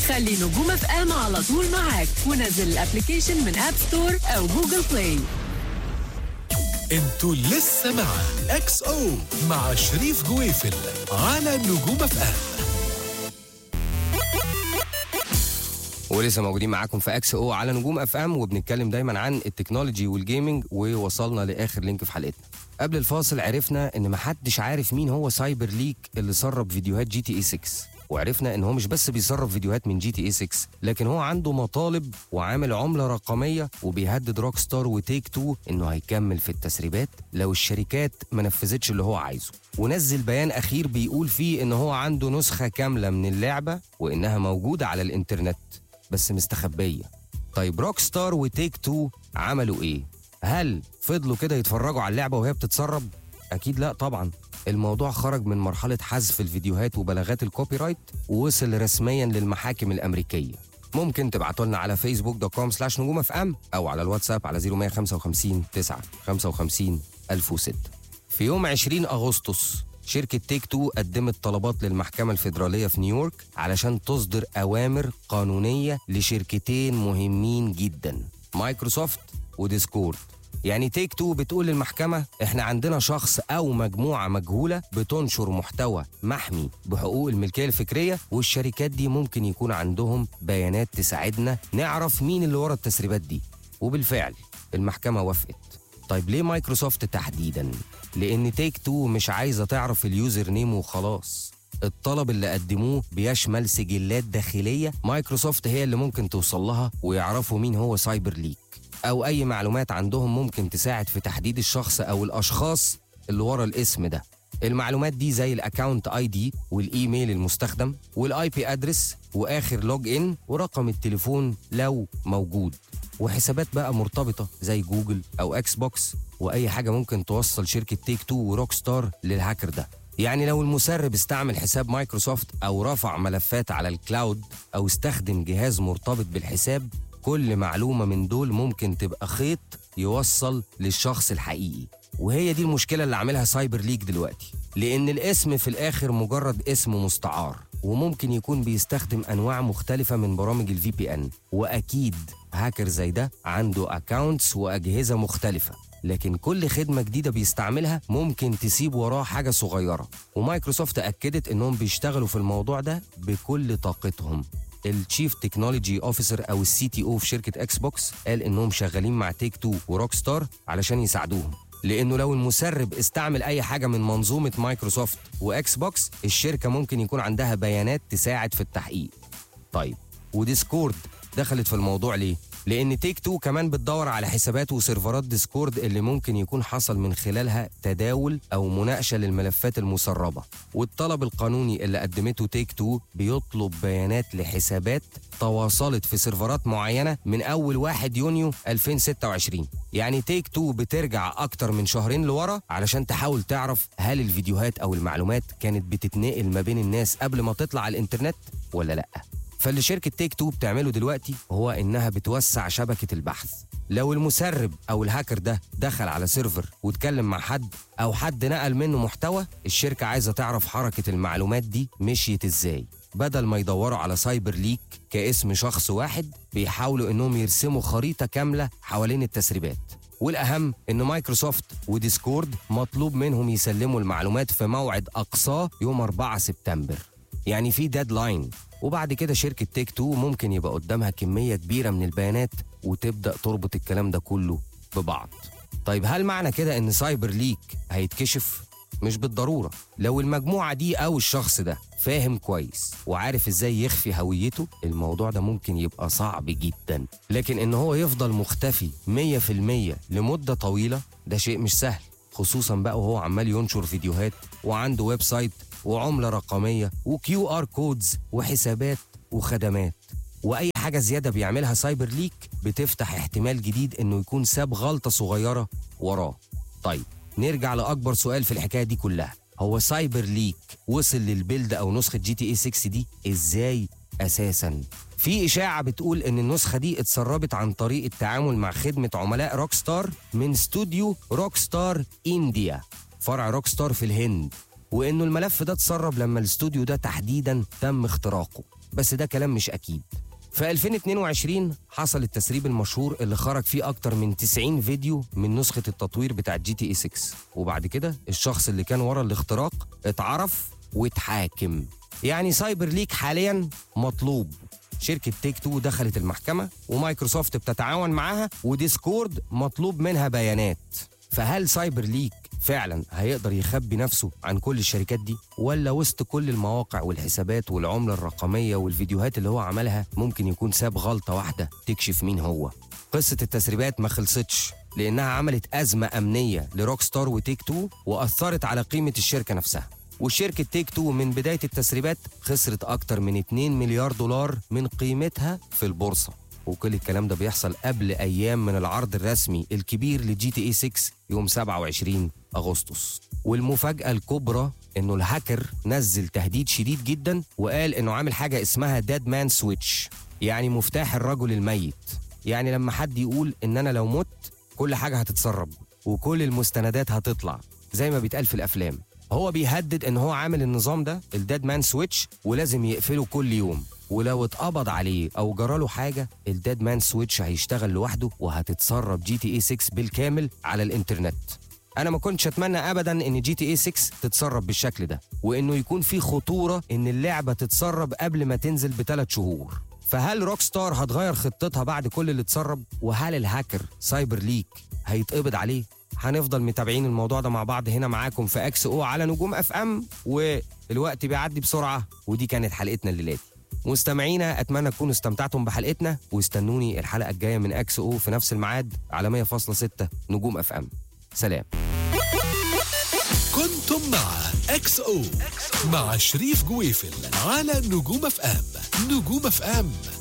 خلي نجوم اف ام على طول معاك ونزل الابليكيشن من اب ستور او جوجل بلاي. انتوا لسه مع اكس او مع شريف جويفل على نجوم اف ام. ولسه موجودين معاكم في اكس او على نجوم اف ام، وبنتكلم دايما عن التكنولوجي والجيمنج، ووصلنا لاخر لينك في حلقتنا. قبل الفاصل عرفنا ان محدش عارف مين هو سايبر ليك اللي سرب فيديوهات جي تي اي 6، وعرفنا ان هو مش بس بيسرب فيديوهات من جي تي اي 6، لكن هو عنده مطالب وعامل عملة رقمية، وبيهدد روك ستار وتيك تو انه هيكمل في التسريبات لو الشركات ما نفذتش اللي هو عايزه. ونزل بيان اخير بيقول فيه ان هو عنده نسخة كاملة من اللعبة وانها موجودة على الانترنت بس مستخبية. طيب روك ستار وتيك تو عملوا ايه؟ هل فضلوا كده يتفرجوا على اللعبة وهي بتتسرب؟ اكيد لا طبعا. الموضوع خرج من مرحلة حذف الفيديوهات وبلاغات الكوبي رايت ووصل رسميا للمحاكم الأمريكية. ممكن تبعتوا لنا على facebook.com/نجوم اف ام او على الواتساب على 0155 9 55 1006. في يوم 20 أغسطس شركة تيك تو قدمت طلبات للمحكمة الفيدرالية في نيويورك علشان تصدر أوامر قانونية لشركتين مهمين جدا، مايكروسوفت وديسكورد. يعني تيك تو بتقول للمحكمة احنا عندنا شخص او مجموعة مجهولة بتنشر محتوى محمي بحقوق الملكية الفكرية، والشركات دي ممكن يكون عندهم بيانات تساعدنا نعرف مين اللي ورا التسريبات دي. وبالفعل المحكمة وافقت. طيب ليه مايكروسوفت تحديدا؟ لان تيك تو مش عايزة تعرف اليوزر نيم وخلاص. الطلب اللي قدموه بيشمل سجلات داخلية مايكروسوفت هي اللي ممكن توصل لها ويعرفوا مين هو سايبر ليك، أو أي معلومات عندهم ممكن تساعد في تحديد الشخص أو الأشخاص اللي ورا الاسم ده. المعلومات دي زي الأكاونت آي دي والإيميل المستخدم والآي بي أدرس وآخر لوج إن ورقم التليفون لو موجود، وحسابات بقى مرتبطة زي جوجل أو إكس بوكس، وأي حاجة ممكن توصل شركة تيك تو وروك ستار للهاكر ده. يعني لو المسرب استعمل حساب مايكروسوفت أو رفع ملفات على الكلاود أو استخدم جهاز مرتبط بالحساب، كل معلومة من دول ممكن تبقى خيط يوصل للشخص الحقيقي. وهي دي المشكلة اللي عاملها سايبر ليك دلوقتي، لأن الاسم في الآخر مجرد اسم مستعار، وممكن يكون بيستخدم أنواع مختلفة من برامج الفي بي ان، وأكيد هاكر زي ده عنده أكاونتس وأجهزة مختلفة، لكن كل خدمة جديدة بيستعملها ممكن تسيب وراه حاجة صغيرة. ومايكروسوفت أكدت إنهم بيشتغلوا في الموضوع ده بكل طاقتهم. التشيف تكنولوجي اوفيسر او السي تي او في شركه اكس بوكس قال انهم شغالين مع تيك تو وروك ستار علشان يساعدوهم، لانه لو المسرب استعمل اي حاجه من منظومه مايكروسوفت واكس بوكس الشركه ممكن يكون عندها بيانات تساعد في التحقيق. طيب وديسكورد دخلت في الموضوع ليه؟ لأن تيك تو كمان بتدور على حسابات وسيرفرات ديسكورد اللي ممكن يكون حصل من خلالها تداول أو مناقشة للملفات المسربة. والطلب القانوني اللي قدمته تيك تو بيطلب بيانات لحسابات تواصلت في سيرفرات معينة من أول 1 يونيو 2026. يعني تيك تو بترجع أكتر من شهرين لورا علشان تحاول تعرف هل الفيديوهات أو المعلومات كانت بتتنقل ما بين الناس قبل ما تطلع على الإنترنت ولا لأ. فاللي شركة تيك تو بتعمله دلوقتي هو إنها بتوسع شبكة البحث. لو المسرب أو الهاكر ده دخل على سيرفر واتكلم مع حد أو حد نقل منه محتوى، الشركة عايزة تعرف حركة المعلومات دي مشيت إزاي. بدل ما يدوروا على سايبر ليك كاسم شخص واحد، بيحاولوا إنهم يرسموا خريطة كاملة حوالين التسريبات. والأهم إن مايكروسوفت وديسكورد مطلوب منهم يسلموا المعلومات في موعد أقصاه يوم 4 سبتمبر، يعني في ديدلاين. وبعد كده شركة تيك تو ممكن يبقى قدامها كمية كبيرة من البيانات وتبدأ تربط الكلام ده كله ببعض. طيب هل معنى كده إن سايبر ليك هيتكشف؟ مش بالضرورة. لو المجموعة دي أو الشخص ده فاهم كويس وعارف إزاي يخفي هويته، الموضوع ده ممكن يبقى صعب جدا. لكن إن هو يفضل مختفي 100% لمدة طويلة ده شيء مش سهل، خصوصا بقى وهو عمال ينشر فيديوهات وعنده ويب سايت وعملة رقمية وكيو ار كودز وحسابات وخدمات. وأي حاجة زيادة بيعملها سايبر ليك بتفتح احتمال جديد إنه يكون ساب غلطة صغيرة وراه. طيب نرجع لأكبر سؤال في الحكاية دي كلها، هو سايبر ليك وصل للبيلد أو نسخة جي تي اي 6 دي إزاي أساساً؟ في إشاعة بتقول إن النسخة دي اتسربت عن طريق التعامل مع خدمة عملاء روك ستار من استوديو روك ستار إنديا، فرع روك ستار في الهند، وإنه الملف ده اتسرب لما الاستوديو ده تحديداً تم اختراقه. بس ده كلام مش أكيد. في 2022 حصل التسريب المشهور اللي خرج فيه أكتر من 90 فيديو من نسخة التطوير بتاع GTA 6، وبعد كده الشخص اللي كان ورا الاختراق اتعرف واتحاكم. يعني سايبر ليك حاليا مطلوب. شركة تيك تو دخلت المحكمة ومايكروسوفت بتتعاون معاها وديسكورد مطلوب منها بيانات. فهل سايبر ليك فعلا هيقدر يخبي نفسه عن كل الشركات دي، ولا وسط كل المواقع والحسابات والعملة الرقمية والفيديوهات اللي هو عملها ممكن يكون ساب غلطة واحدة تكشف مين هو؟ قصة التسريبات ما خلصتش، لأنها عملت أزمة أمنية لروك ستار وتيك تو وأثرت على قيمة الشركة نفسها. وشركة تيك تو من بداية التسريبات خسرت أكتر من 2 مليار دولار من قيمتها في البورصة. وكل الكلام ده بيحصل قبل أيام من العرض الرسمي الكبير لجي تي اي 6 يوم 27 أغسطس. والمفاجأة الكبرى إنه الهاكر نزل تهديد شديد جدا وقال إنه عامل حاجة اسمها ديد مان سويتش، يعني مفتاح الرجل الميت. يعني لما حد يقول إن أنا لو مت كل حاجة هتتسرب وكل المستندات هتطلع زي ما بيتقال في الأفلام، هو بيهدد إن هو عامل النظام ده الديد مان سويتش ولازم يقفله كل يوم، ولو اتقبض عليه او جراله حاجه الديد مان سويتش هيشتغل لوحده وهتتسرب جي تي اي 6 بالكامل على الانترنت. انا ما كنتش اتمنى ابدا ان جي تي اي 6 تتسرب بالشكل ده، وانه يكون في خطوره ان اللعبه تتسرب قبل ما تنزل ب3 شهور. فهل روك ستار هتغير خطتها بعد كل اللي اتسرب؟ وهل الهاكر سايبر ليك هيتقبض عليه؟ هنفضل متابعين الموضوع ده مع بعض هنا معاكم في اكس او على نجوم اف ام، والوقت بيعدي بسرعه ودي كانت حلقتنا الليله دي. مستمعينا اتمنى تكونوا استمتعتم بحلقتنا، واستنوني الحلقه الجايه من اكس او في نفس الميعاد على 100.6 نجوم اف ام. سلام. كنتم مع اكس او مع شريف جويفل على نجوم اف ام. نجوم اف ام